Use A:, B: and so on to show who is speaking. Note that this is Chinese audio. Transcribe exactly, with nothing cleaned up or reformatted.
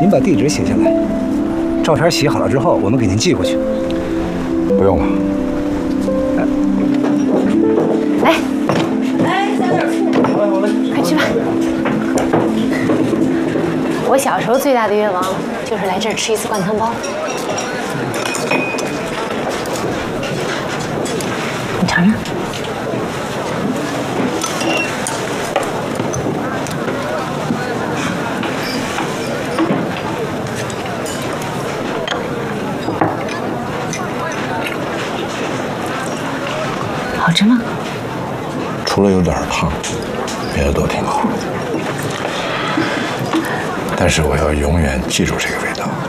A: 您把地址写下来，照片洗好了之后，我们给您寄过去。
B: 不用了。
C: 来，来，小点快去吧。我小时候最大的愿望就是来这儿吃一次灌汤包。你尝尝。 好吃吗？
B: 除了有点烫，别的都挺好。但是我要永远记住这个味道。